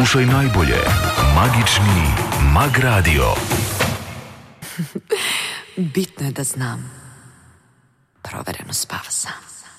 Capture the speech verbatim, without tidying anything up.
Slušaj najbolje. Magični Mag Radio. Bitno je da znam. Provereno spava sam.